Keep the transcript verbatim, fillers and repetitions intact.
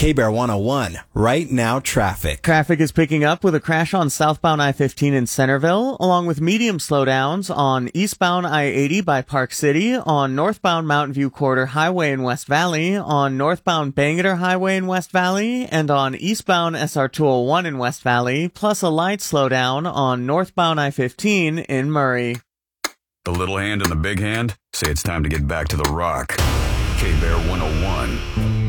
K-Bear one oh one, right now traffic. Traffic is picking up with a crash on southbound I fifteen in Centerville, along with medium slowdowns on eastbound I eighty by Park City, on northbound Mountain View Corridor Highway in West Valley, on northbound Bangerter Highway in West Valley, and on eastbound S R two oh one in West Valley, plus a light slowdown on northbound I fifteen in Murray. The little hand and the big hand say it's time to get back to the rock. K-Bear one oh one.